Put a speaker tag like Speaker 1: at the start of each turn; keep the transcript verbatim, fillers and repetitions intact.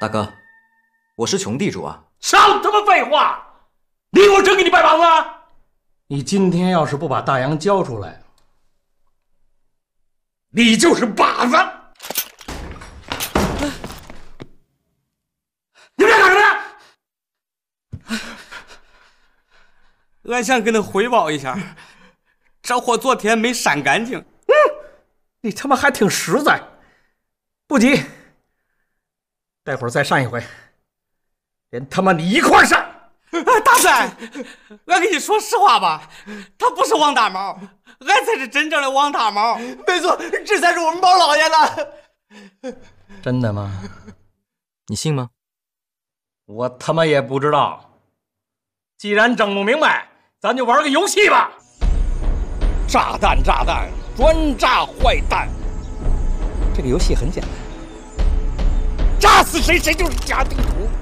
Speaker 1: 大哥，我是穷地主啊！
Speaker 2: 少他妈废话！你以为我真给你拜把子？
Speaker 3: 你今天要是不把大洋交出来，
Speaker 2: 你就是把子！你们俩干什么呢？
Speaker 4: 俺想跟他汇报一下，这货昨天没删干净。
Speaker 3: 嗯，你他妈还挺实在。不急，待会儿再上一回，连他妈你一块上。
Speaker 4: 大帅，俺跟你说实话吧，他不是王大毛，俺才是真正的王大毛。
Speaker 5: 没错，这才是我们毛老爷呢。
Speaker 3: 真的吗？
Speaker 1: 你信吗？
Speaker 3: 我他妈也不知道。既然整不明白，咱就玩个游戏吧。
Speaker 2: 炸弹，炸弹，专炸坏蛋。这个游戏很简单，炸死谁谁就是假地图。